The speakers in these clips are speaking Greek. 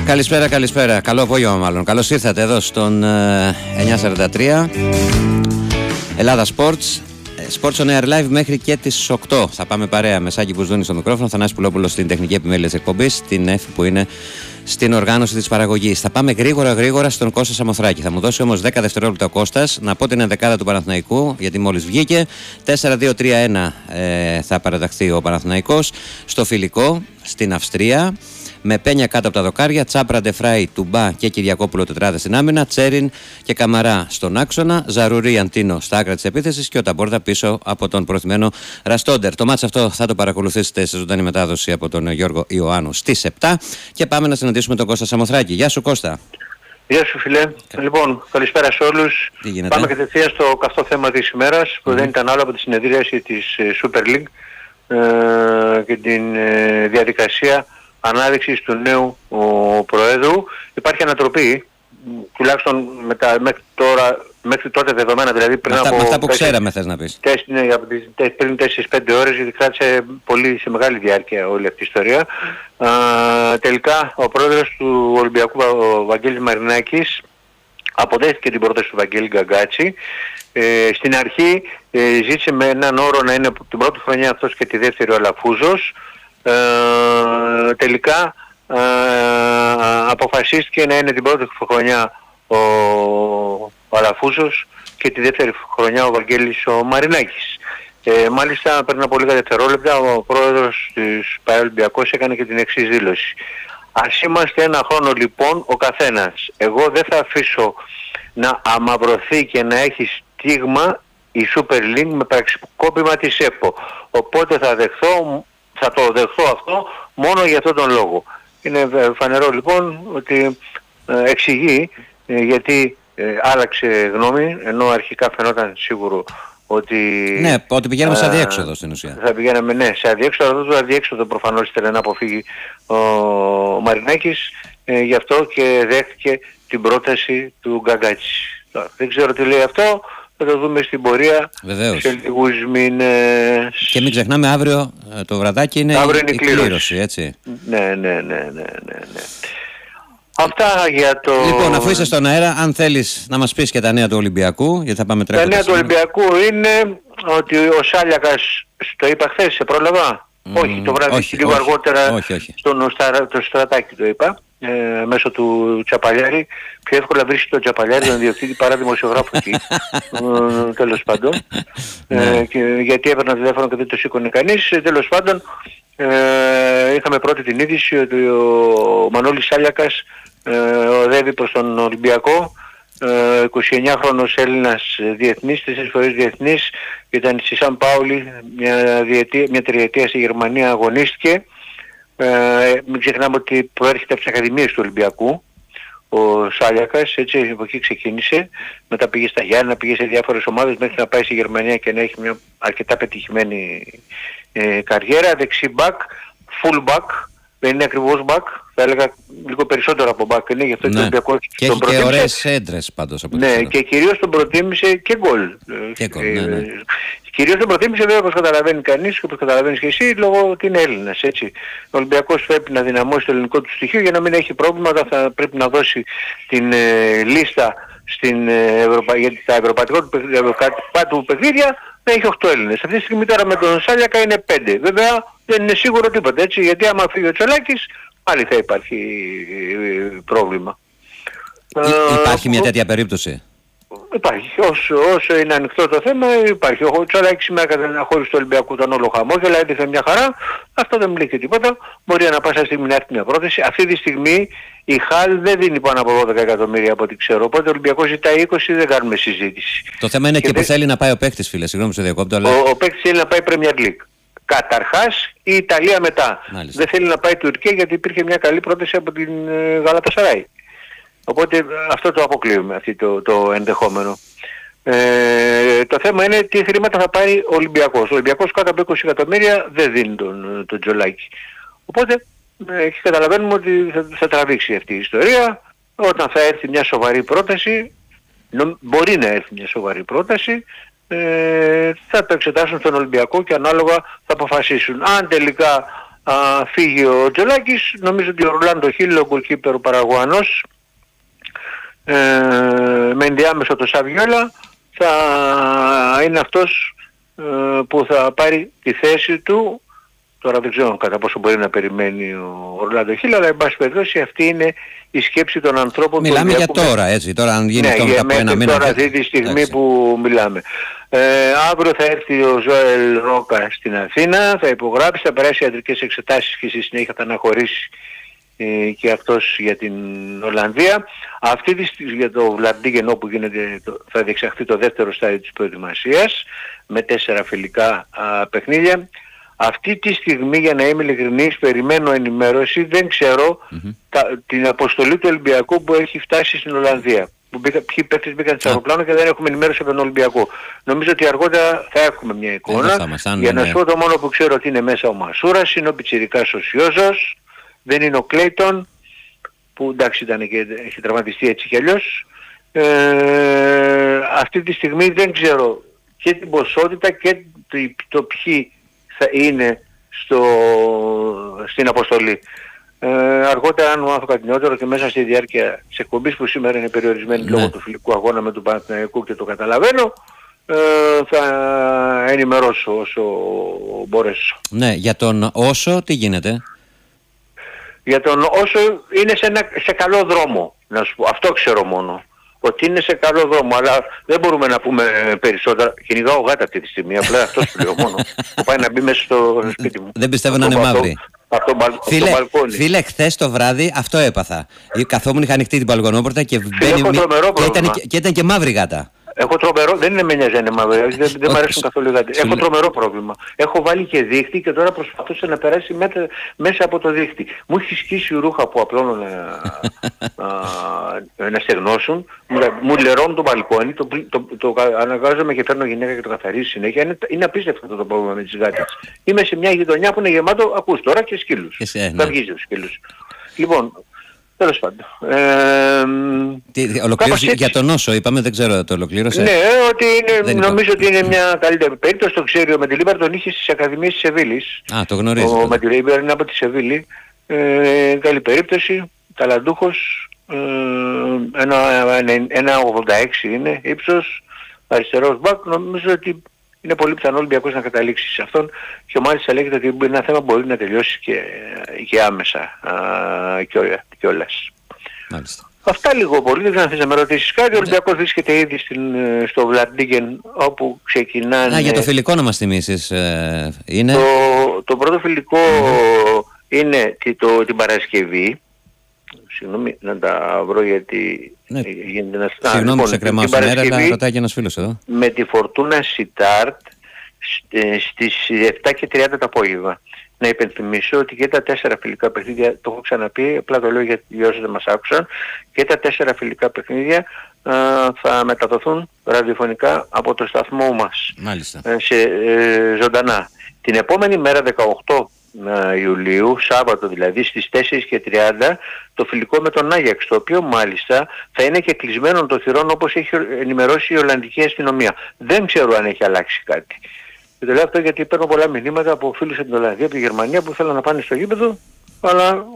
Καλησπέρα. Καλό απόγευμα μάλλον. Καλώς ήρθατε εδώ στον 943 Ελλάδα Sports. Sports on Air Live μέχρι και τις 8. Θα πάμε παρέα με Σάκη Μπουζδούνη στο μικρόφωνο, Θανάση Πουλόπουλο στην τεχνική επιμέλεια της εκπομπής, την Εφη που είναι στην οργάνωση της παραγωγής. Θα πάμε γρήγορα στον Κώστα Σαμοθράκη. Θα μου δώσει όμως 10 δευτερόλεπτα ο Κώστας να πω την ενδεκάδα του Παναθηναϊκού, γιατί μόλις βγήκε. 4-2-3-1 θα παραταχθεί ο Παναθηναϊκός στο φιλικό στην Αυστρία. Με Πένια κάτω από τα δοκάρια, Τσάπρα, Ντεφράι, Τουμπά και Κυριακόπουλο τετράδες στην άμυνα, Τσέριν και Καμαρά στον άξονα, Ζαρουρί, Αντίνο στα άκρα της επίθεσης και ο Ταμπόρτα πίσω από τον προθυμένο Ραστόντερ. Το μάτς αυτό θα το παρακολουθήσετε σε ζωντανή μετάδοση από τον Γιώργο Ιωάννου στις 7 και πάμε να συναντήσουμε τον Κώστα Σαμοθράκη. Γεια σου Κώστα. Γεια σου φίλε. Λοιπόν, καλησπέρα σε όλους. Πάμε κατευθείαν στο καυτό θέμα της ημέρας που δεν ήταν άλλο από τη συνεδρίαση της Super League και την διαδικασία ανάδειξης του νέου Προέδρου. Υπάρχει ανατροπή, τουλάχιστον μέχρι τότε δεδομένα, δηλαδή πριν από... αυτά που ξέραμε θες να πεις. Πριν 4-5 ώρες, γιατί κράτησε σε μεγάλη διάρκεια όλη αυτή η ιστορία. Τελικά ο πρόεδρος του Ολυμπιακού, ο Βαγγέλης Μαρινάκης, αποδέχθηκε την πρόταση του Βαγγέλη Γκαγκάτση. Στην αρχή ζήτησε με έναν όρο να είναι την πρώτη χρονιά αυτός και τη δεύτερη ο Αλαφούζος. Τελικά αποφασίστηκε να είναι την πρώτη χρονιά ο Αλαφούζος και τη δεύτερη χρονιά ο Βαγγέλης ο Μαρινάκης. Μάλιστα πριν από λίγα δευτερόλεπτα ο πρόεδρος της Παναθηναϊκός έκανε και την εξής δήλωση. Ας είμαστε ένα χρόνο λοιπόν ο καθένας. Εγώ δεν θα αφήσω να αμαυρωθεί και να έχει στίγμα η Super League με πραξικόπημα της ΕΠΟ. Οπότε θα το δεχθώ αυτό μόνο για αυτόν τον λόγο. Είναι φανερό λοιπόν ότι εξηγεί γιατί άλλαξε γνώμη, ενώ αρχικά φαινόταν σίγουρο ότι... Ναι, ότι πηγαίνουμε σε αδιέξοδο στην ουσία. Θα πηγαίναμε σε αδιέξοδο, αλλά το αδιέξοδο προφανώς ήθελε να αποφύγει ο Μαρινάκης, γι' αυτό και δέχτηκε την πρόταση του Γκαγκάτση. Δεν ξέρω τι λέει αυτό. Θα το δούμε στην πορεία. Βεβαίως. Σε λίγους μήνες. Και μην ξεχνάμε αύριο το βραδάκι είναι η κλήρωση, έτσι. Ναι. Αυτά για το... Λοιπόν, αφού είσαι στον αέρα, αν θέλεις να μας πεις και τα νέα του Ολυμπιακού, γιατί θα πάμε τρέχοντας. Τα νέα του Ολυμπιακού είναι ότι ο Σάλιακας, το είπα χθες, σε πρόλαβα. Όχι, το βράδυ, λίγο αργότερα όχι. Στο Στρατάκι το είπα. Μέσω του Τσαπαλιάρη. Πιο εύκολα βρίσκει τον Τσαπαλιάρη τον διοκτήτη παρά δημοσιογράφο εκεί. Τέλος πάντων. Γιατί έπαιρνα τηλέφωνο και δεν το σήκωνε κανείς. Τέλος πάντων είχαμε πρώτη την είδηση ότι ο Μανώλης Σάλιακας οδεύει προς τον Ολυμπιακό. 29χρονος Έλληνας διεθνής, 4 φορές διεθνής, ήταν στη Σαν Πάουλη μια τριετία στη Γερμανία, αγωνίστηκε. Μην ξεχνάμε ότι προέρχεται από τις ακαδημίες του Ολυμπιακού ο Σάλιακας, έτσι από εκεί ξεκίνησε, μετά πήγε στα Γιάννα, πήγε σε διάφορες ομάδες μέχρι να πάει στη Γερμανία και να έχει μια αρκετά πετυχημένη καριέρα. Δεξί back, full back, δεν είναι ακριβώς back, θα έλεγα λίγο περισσότερο από back είναι, γι' αυτό και ο Ολυμπιακός και τον προτίμησε. Και ωραίες έντρες πάντως από ναι, και κυρίως τον προτίμησε και γκολ. Ναι. Κυρίως τον προτίμησε βέβαια, όπως καταλαβαίνει κανείς και όπως καταλαβαίνεις και εσύ, λόγω ότι είναι Έλληνας, έτσι. Ο Ολυμπιακός πρέπει να δυναμώσει το ελληνικό του στοιχείο για να μην έχει πρόβλημα, θα πρέπει να δώσει την λίστα γιατί τα ευρωπαϊκά του παιχνίδια να έχει 8 Έλληνες. Αυτή τη στιγμή τώρα με τον Σάλιακα είναι 5. Βέβαια δεν είναι σίγουρο τίποτα, έτσι, γιατί άμα φύγει ο Τσολάκης πάλι θα υπάρχει πρόβλημα. Υπάρχει μια τέτοια περίπτωση? Υπάρχει. Όσο είναι ανοιχτό το θέμα υπάρχει. Ο Τσολάκης σήμερα κατά την αχώρηση του Ολυμπιακού ήταν όλο χαμόγελα, έδειξε μια χαρά. Αυτό δεν μιλεί και τίποτα. Μπορεί ανά πάσα στιγμή να έρθει μια πρόταση. Αυτή τη στιγμή η ΧΑΛ δεν δίνει πάνω από 12 εκατομμύρια από ό,τι ξέρω. Οπότε ο Ολυμπιακός ζητάει 20, δεν κάνουμε συζήτηση. Το θέμα είναι και που θέλει να πάει ο παίκτης, φίλε. Συγγνώμη που σε διακόπτω. Αλλά... Ο παίκτης θέλει να πάει Premier League. Καταρχάς η Ιταλία μετά. Μάλιστα. Δεν θέλει να πάει Τουρκία γιατί υπήρχε μια καλή πρόταση από την Γαλατασαράι. Οπότε αυτό το αποκλείουμε, αυτό το ενδεχόμενο. Το θέμα είναι τι χρήματα θα πάρει ο Ολυμπιακός. Ο Ολυμπιακός κάτω από 20 εκατομμύρια δεν δίνει τον Τζολάκη. Οπότε καταλαβαίνουμε ότι θα τραβήξει αυτή η ιστορία. Όταν θα έρθει μια σοβαρή πρόταση, μπορεί να έρθει μια σοβαρή πρόταση, θα το εξετάσουν στον Ολυμπιακό και ανάλογα θα αποφασίσουν. Αν τελικά φύγει ο Τζολάκης, νομίζω ότι ο Ρολάντο Χίλ, ο γκολκίπερ ο Παραγουανός, με ενδιάμεσο το Σαβιόλα, θα είναι αυτός που θα πάρει τη θέση του. Τώρα δεν ξέρω κατά πόσο μπορεί να περιμένει ο Ρολάντο Χίλ, αλλά εν πάση περιπτώσει αυτή είναι η σκέψη των ανθρώπων. Μιλάμε για τώρα, έτσι, τώρα αν γίνει αυτό μετά από ένα μήνα. Τώρα αυτή τη στιγμή που μιλάμε. Αύριο θα έρθει ο Ζωέλ Ρόκα στην Αθήνα, θα υπογράψει, θα περάσει ιατρικές εξετάσεις και στη συνέχεια θα αναχωρήσει και αυτός για την Ολλανδία. Αυτή τη στιγμή για το Βλαντίγεν, όπου θα διεξαχθεί το δεύτερο στάδιο της προετοιμασίας με 4 φιλικά παιχνίδια. Αυτή τη στιγμή, για να είμαι ειλικρινής, περιμένω ενημέρωση, δεν ξέρω την αποστολή του Ολυμπιακού που έχει φτάσει στην Ολλανδία. Ποιοι παίκτες μπήκαν σε αεροπλάνο και δεν έχουμε ενημέρωση από τον Ολυμπιακό. Νομίζω ότι αργότερα θα έχουμε μια εικόνα. Για να σου πω, το μόνο που ξέρω ότι είναι μέσα ο Μασούρας, είναι ο πιτσιρικάς ο Σιόζος, δεν είναι ο Κλέιτον, που εντάξει ήταν και έχει τραυματιστεί έτσι κι αλλιώς. Αυτή τη στιγμή δεν ξέρω και την ποσότητα και το ποιοι θα είναι στην αποστολή. Αργότερα, αν μάθω κάτι νεότερο και μέσα στη διάρκεια της εκπομπής που σήμερα είναι περιορισμένη λόγω του φιλικού αγώνα με τον Παναθηναϊκό και το καταλαβαίνω, θα ενημερώσω όσο μπορέσω. Ναι, για τον Όσο τι γίνεται? Για τον Όσο είναι σε καλό δρόμο, να σου πω. Αυτό ξέρω μόνο. Ότι είναι σε καλό δρόμο, αλλά δεν μπορούμε να πούμε περισσότερα. Κυνηγάω γάτα αυτή τη στιγμή, απλά αυτό σου λέω μόνο. Που πάει να μπει μέσα στο σπίτι μου. Δεν πιστεύω να είναι μαύρη. Φίλε, χθες το βράδυ αυτό έπαθα. Καθόμουν, είχα ανοιχτεί την μπαλκονόπορτα και ήταν και μαύρη γάτα. Έχω τρομερό, δεν είναι με νοιάζει να είναι μαύρη, δεν μου αρέσουν καθόλου οι γάτες. Έχω τρομερό πρόβλημα. Έχω βάλει και δίχτυ και τώρα προσπαθούσα να περάσει μέσα από το δίχτυ. Μου έχει σκίσει ρούχα που απλώνω να στεγνώσουν, μου λερώνουν το μπαλκόνι, το αναγκάζομαι και φέρνω γυναίκα και το καθαρίζει συνέχεια. Είναι απίστευτο αυτό το πρόβλημα με τις γάτες. Είμαι σε μια γειτονιά που είναι γεμάτο, ακούς τώρα, και σκύλους. Θα βγεις τους σκύλους. Λοιπόν, τέλος πάντων. Ολοκλήρωση για τον Όσο είπαμε, δεν ξέρω, το ολοκλήρωσε. Ναι, ότι νομίζω ότι είναι μια καλύτερη περίπτωση. Το ξέρει ο Μεντιλίμπαρ, τον είχε στις Ακαδημίες της Σεβίλης. Το γνωρίζει. Ο Μεντιλίμπαρ είναι από τη Σεβίλη. Καλή περίπτωση, ταλαντούχος, 1,86 είναι ύψος, αριστερός μπακ. Νομίζω ότι είναι πολύ πιθανό ο Ολυμπιακός να καταλήξει σε αυτόν και μάλιστα λέγεται ότι ένα θέμα μπορεί να τελειώσει και άμεσα κιόλας. Μάλιστα. Αυτά λίγο πολύ, δεν ξέρω αν θες να με ρωτήσεις κάτι. Ο Ολυμπιακός βρίσκεται ήδη στο Βλαντίγεν, όπου ξεκινάνε... για το φιλικό να μας θυμίσεις, είναι... Το πρώτο φιλικό είναι την Παρασκευή. Συγγνώμη να τα βρω γιατί γίνεται ένα... Συγγνώμη που σε κρεμάω στην μέρα, αλλά ρωτάει και ένας φίλος εδώ. Με τη Φορτούνα Σιτάρτ στις 7:30 το απόγευμα. Να υπενθυμίσω ότι και τα 4 φιλικά παιχνίδια, το έχω ξαναπεί, απλά το λέω για όσους δεν μας άκουσαν, και τα 4 φιλικά παιχνίδια θα μεταδοθούν ραδιοφωνικά από το σταθμό μας. Μάλιστα. Ζωντανά. Την επόμενη μέρα 18 Ιουλίου, Σάββατο δηλαδή, στις 4:30 το φιλικό με τον Άγιαξ, το οποίο μάλιστα θα είναι και κλεισμένο των θυρών όπως έχει ενημερώσει η Ολλανδική αστυνομία. Δεν ξέρω αν έχει αλλάξει κάτι. Και το λέω αυτό γιατί παίρνω πολλά μηνύματα από φίλους από την Ολλανδία, από τη Γερμανία που θέλουν να πάνε στο γήπεδο, αλλά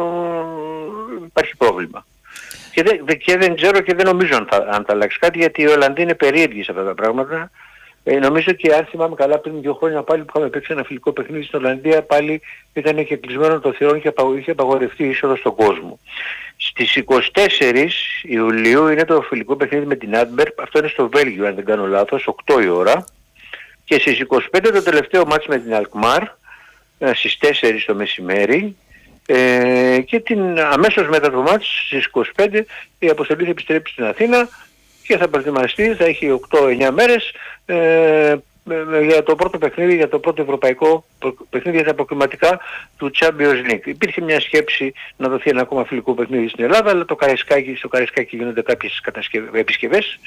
υπάρχει πρόβλημα. Και δεν ξέρω και δεν νομίζω αν θα αλλάξει κάτι, γιατί οι Ολλανδοί είναι περίεργοι σε αυτά τα πράγματα. Νομίζω και αν θυμάμαι καλά πριν 2 χρόνια πάλι που είχαμε παίξει ένα φιλικό παιχνίδι στην Ολλανδία, πάλι ήταν και κλεισμένο των θυρών και είχε απαγορευτεί η είσοδος στον κόσμο. Στις 24 Ιουλίου είναι το φιλικό παιχνίδι με την Άντμπερπ, αυτό είναι στο Βέλγιο αν δεν κάνω λάθος, 8 η ώρα. Και στις 25 το τελευταίο μάτς με την Αλκμάρ, στις 4 το μεσημέρι, και αμέσως μετά το μάτς στις 25 η αποστολή θα επιστρέψει στην Αθήνα και θα προετοιμαστεί, θα έχει 8-9 μέρες για το πρώτο παιχνίδι, για το πρώτο ευρωπαϊκό παιχνίδι για τα αποκριματικά του Champions League. Υπήρχε μια σκέψη να δοθεί ένα ακόμα φιλικό παιχνίδι στην Ελλάδα, αλλά στο Καραϊσκάκι γίνονται κάποιες επισκευές,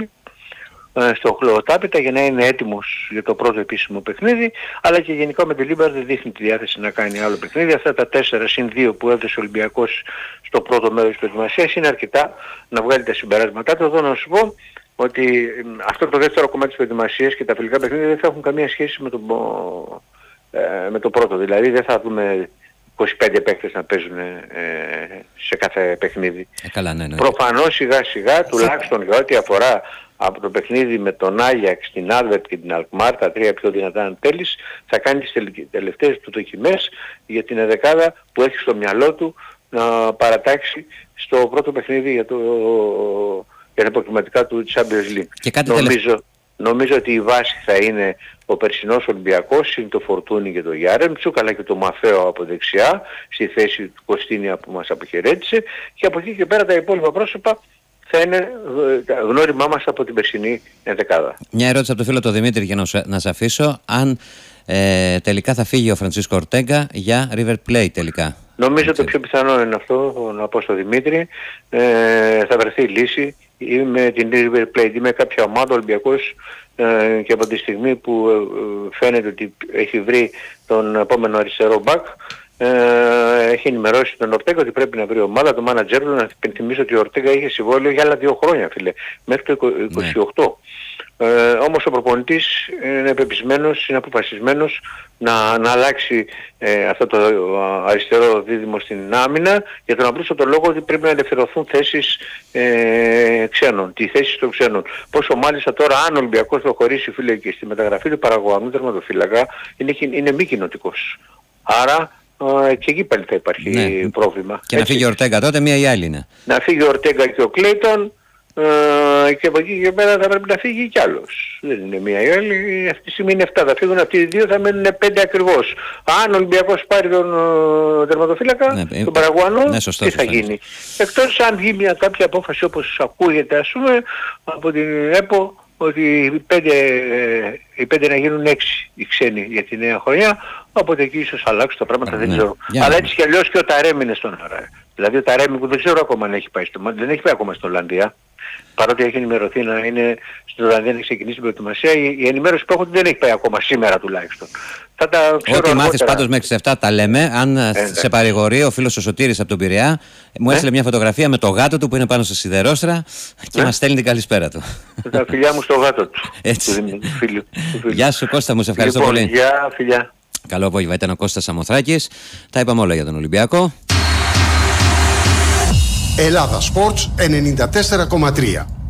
στο Χλωοτάπητα για να είναι έτοιμος για το πρώτο επίσημο παιχνίδι, αλλά και γενικά με τη Λίμπαρ δεν δείχνει τη διάθεση να κάνει άλλο παιχνίδι. Αυτά τα 4+2 που έδωσε ο Ολυμπιακός στο πρώτο μέρος της προετοιμασίας είναι αρκετά να βγάλει τα συμπεράσματά του. Εδώ να σου πω ότι αυτό το δεύτερο κομμάτι της προετοιμασίας και τα φιλικά παιχνίδια δεν θα έχουν καμία σχέση με το πρώτο. Δηλαδή δεν θα δούμε 25 παίκτες να παίζουν σε κάθε παιχνίδι. Καλά, ναι. Προφανώς σιγά σιγά, τουλάχιστον για ό,τι αφορά από το παιχνίδι με τον Άγιαξ, την Άλβερτ και την Αλκμάρ, τα τρία πιο δυνατά αν θέλεις, θα κάνει τις τελευταίες του δοκιμές για την εδεκάδα που έχει στο μυαλό του να παρατάξει στο πρώτο παιχνίδι για τα προκριματικά του Champions League. Και κάτι νομίζω ότι η βάση θα είναι ο περσινός Ολυμπιακός, είναι το Φορτούνι και το Γιάρεμτσουκ, αλλά και το Μαφέο από δεξιά, στη θέση του Κωστίνια που μας αποχαιρέτησε, και από εκεί και πέρα τα υπόλοιπα πρόσωπα θα είναι γνώριμά μας από την περσινή δεκάδα. Μια ερώτηση από το φίλο του Δημήτρη για να σε αφήσω. Αν τελικά θα φύγει ο Φραντσίσκο Ορτέγκα για River Plate τελικά. Νομίζω το πιο πιθανό είναι αυτό, να πω στο Δημήτρη. Θα βρεθεί λύση ή με την River Plate ή με κάποια ομάδα. Ο Ολυμπιακός και από τη στιγμή που φαίνεται ότι έχει βρει τον επόμενο αριστερό μπακ, έχει ενημερώσει τον Ορτέγκα ότι πρέπει να βρει ομάδα. Το μάνατζέρ του, να υπενθυμίσω ότι ο Ορτέγκα είχε συμβόλαιο για άλλα 2 χρόνια, φίλε, μέχρι το 28. Όμως ο προπονητής είναι πεπισμένος, είναι αποφασισμένος να αλλάξει αυτό το αριστερό δίδυμο στην άμυνα, για τον απλούστατο λόγο ότι πρέπει να ελευθερωθούν θέσεις ξένων, τη θέση των ξένων. Πόσο μάλιστα τώρα, αν ο Ολυμπιακός προχωρήσει, φίλε, και στη μεταγραφή του Παραγωγανού τερματοφύλακα, είναι μη κοινοτικός. Άρα και εκεί πάλι θα υπάρχει πρόβλημα. Και να φύγει ο Ορτέγκα τότε, μία ή άλλη είναι. Να φύγει ο Ορτέγκα και ο Κλέιτον, και από εκεί και πέρα θα πρέπει να φύγει κι άλλος. Δεν είναι μία ή άλλη, αυτή τη στιγμή είναι 7, θα φύγουν αυτοί οι 2, θα μένουν 5 ακριβώς. Αν ο Ολυμπιακός πάρει τον τερματοφύλακα, τον Παραγουανό, τι θα γίνει? Εκτός αν βγει μια κάποια απόφαση, όπως ακούγεται, ας πούμε, από την ΕΠΟ, ότι οι 5 να γίνουν 6 οι ξένοι για τη νέα χρονιά, οπότε εκεί ίσως αλλάξουν τα πράγματα, δεν ξέρω. Αλλά έτσι κι αλλιώς και ο Ταρέμι είναι στον αέρα. Δηλαδή ο Ταρέμι, που δεν ξέρω ακόμα αν έχει πάει δεν έχει πάει ακόμα στην Ολλανδία, παρότι έχει ενημερωθεί να είναι στην Ολλανδία, να ξεκινήσει την προετοιμασία, η ενημέρωση που έχω δεν έχει πάει ακόμα, σήμερα τουλάχιστον. Θα τα ξέρω. Ό,τι μάθεις πάντως μέχρι τις 7 τα λέμε. Αν σε παρηγορεί ο φίλος ο Σωτήρης από τον Πειραιά, μου έστειλε μια φωτογραφία με το γάτο του που είναι πάνω στη σιδερόστρα και μας στέλνει την καλησπέρα του. Τα φιλιά μου στο γάτο του. Έτσι. Γεια σου Κώστα μου, σε ευχαριστώ πολύ. Γεια, φιλιά. Καλό απόγευμα, ήταν ο Κώστας Σαμοθράκης. Τα είπαμε όλα για τον Ολυμπιακό. Ελλάδα Sports 94,3.